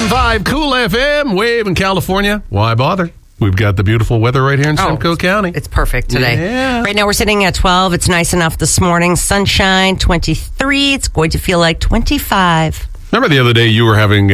107.5 Cool FM, Wave in California. Why bother? We've got the beautiful weather right here in Simcoe County. It's perfect today. Yeah. Right now we're sitting at 12. It's nice enough this morning. Sunshine, 23. It's going to feel like 25. Remember the other day you were having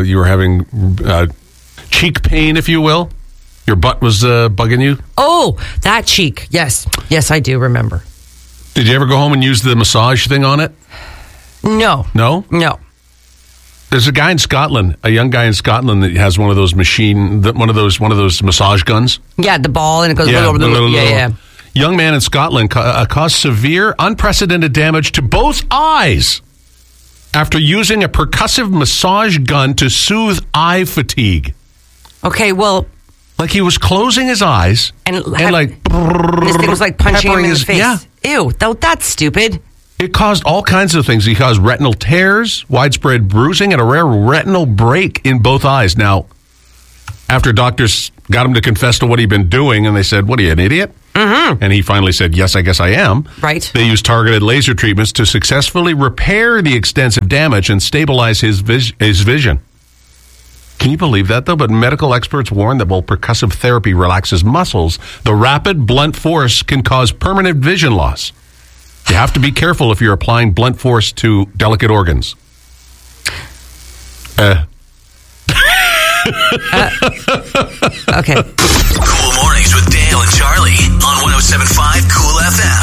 cheek pain, if you will? Your butt was bugging you? Oh, that cheek. Yes. Yes, I do remember. Did you ever go home and use the massage thing on it? No. No? No. There's a guy in Scotland, a young guy in Scotland that has one of those one of those massage guns. Yeah, the ball and it goes over the yeah. Young man in Scotland caused severe, unprecedented damage to both eyes after using a percussive massage gun to soothe eye fatigue. Okay, well, like he was closing his eyes and like this thing was like punching him in the face. Yeah. Ew, that's stupid. It caused all kinds of things. He caused retinal tears, widespread bruising, and a rare retinal break in both eyes. Now, after doctors got him to confess to what he'd been doing, and they said, "What are you, an idiot?" Mm-hmm. And he finally said, "Yes, I guess I am." Right. They used targeted laser treatments to successfully repair the extensive damage and stabilize his vision. Can you believe that, though? But medical experts warn that while percussive therapy relaxes muscles, the rapid, blunt force can cause permanent vision loss. You have to be careful if you're applying blunt force to delicate organs. Okay. Cool Mornings with Dale and Charlie on 107.5 Cool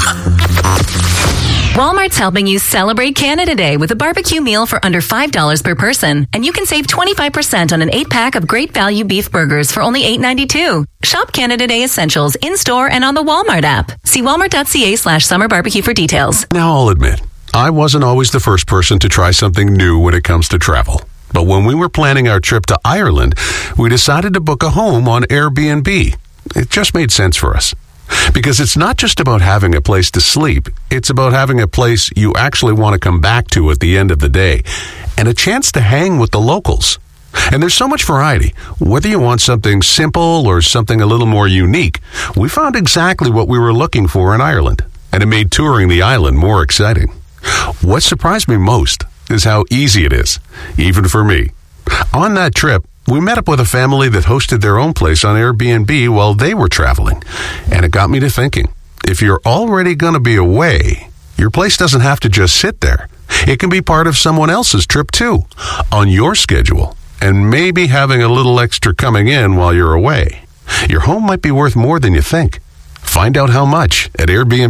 FM. Walmart's helping you celebrate Canada Day with a barbecue meal for under $5 per person. And you can save 25% on an 8-pack of great value beef burgers for only $8.92. Shop Canada Day essentials in-store and on the Walmart app. See walmart.ca/summer barbecue for details. Now, I'll admit, I wasn't always the first person to try something new when it comes to travel. But when we were planning our trip to Ireland, we decided to book a home on Airbnb. It just made sense for us. Because it's not just about having a place to sleep, it's about having a place you actually want to come back to at the end of the day, and a chance to hang with the locals. And there's so much variety. Whether you want something simple or something a little more unique, we found exactly what we were looking for in Ireland, and it made touring the island more exciting. What surprised me most is how easy it is, even for me. On that trip, we met up with a family that hosted their own place on Airbnb while they were traveling. And it got me to thinking, if you're already going to be away, your place doesn't have to just sit there. It can be part of someone else's trip too, on your schedule, and maybe having a little extra coming in while you're away. Your home might be worth more than you think. Find out how much at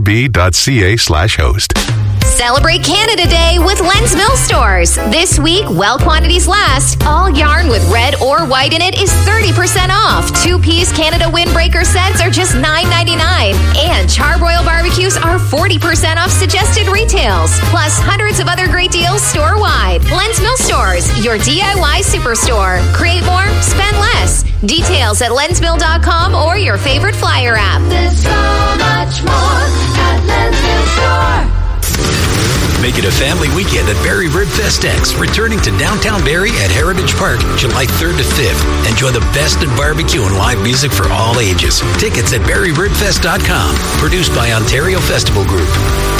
airbnb.ca/host. Celebrate Canada Day with Len's Mill Stores. This week, while quantities last, all yarn with red or white in it is 30% off. 2-piece Canada Windbreaker sets are just $9.99. And Charbroil barbecues are 40% off suggested retails. Plus hundreds of other great deals store-wide. Len's Mill Stores, your DIY superstore. Create more, spend less. Details at lensmill.com or your favorite flyer app. There's so much more at Len's Mill Store. Make it a family weekend at Barrie Rib Fest X, returning to downtown Barrie at Heritage Park, July 3rd to 5th. Enjoy the best in barbecue and live music for all ages. Tickets at barrieribfest.com. Produced by Ontario Festival Group.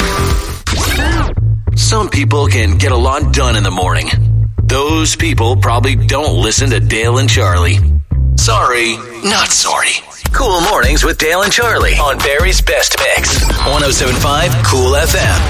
Some people can get a lot done in the morning. Those people probably don't listen to Dale and Charlie. Sorry, not sorry. Cool Mornings with Dale and Charlie on Barrie's Best Mix. 107.5 Cool FM.